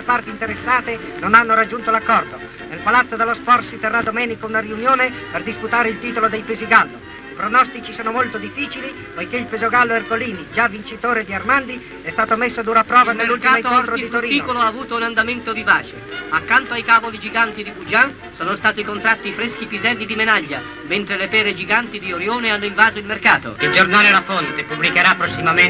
parti interessate non hanno raggiunto l'accordo. Nel Palazzo dello Sport si terrà domenica una riunione per disputare il titolo dei Pesigallo. I pronostici sono molto difficili, poiché il Pesogallo Ercolini, già vincitore di Armandi, è stato messo a dura prova nell'ultimo incontro di Torino. Il mercato ha avuto un andamento vivace. Accanto ai cavoli giganti di Bugian sono stati contratti i freschi piselli di Menaglia, mentre le pere giganti di Orione hanno invaso il mercato. Il giornale La Fonte pubblicherà prossimamente